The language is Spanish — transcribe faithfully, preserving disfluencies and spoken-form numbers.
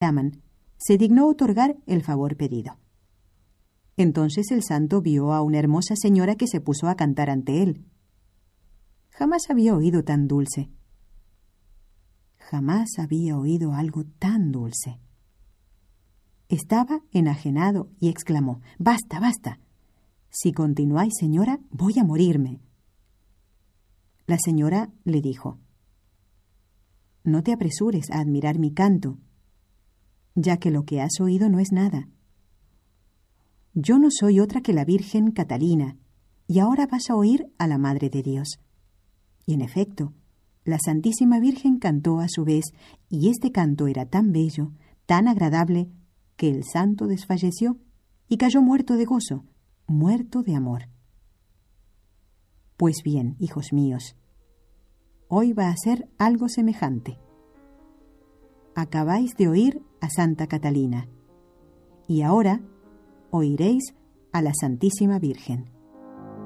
necesitaban, se dignó otorgar el favor pedido. Entonces el santo vio a una hermosa señora que se puso a cantar ante él. Jamás había oído tan dulce. Jamás había oído algo tan dulce. Estaba enajenado y exclamó: «Basta, basta. Si continuáis, señora, voy a morirme». La señora le dijo: «No te apresures a admirar mi canto, ya que lo que has oído no es nada. Yo no soy otra que la Virgen Catalina, y ahora vas a oír a la Madre de Dios». Y en efecto, la Santísima Virgen cantó a su vez, y este canto era tan bello, tan agradable, que el santo desfalleció y cayó muerto de gozo, muerto de amor. Pues bien, hijos míos, hoy va a ser algo semejante. Acabáis de oír a Santa Catalina, y ahora oiréis a la Santísima Virgen.